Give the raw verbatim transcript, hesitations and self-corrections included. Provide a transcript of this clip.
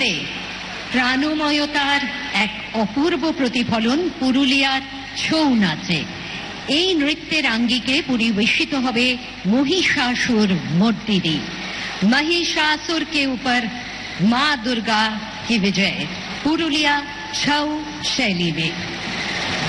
রূপে প্রাণময়তার এক অপূর্ব প্রতিফলন পুরুলিয়ার ছৌ নাচে। এই নৃত্যের আঙ্গিকে পরিবেশিত হবে महिषासुर मर्दिनी। महिषासुर के ऊपर माँ दुर्गा की विजय पुरुलिया छौ शैली में।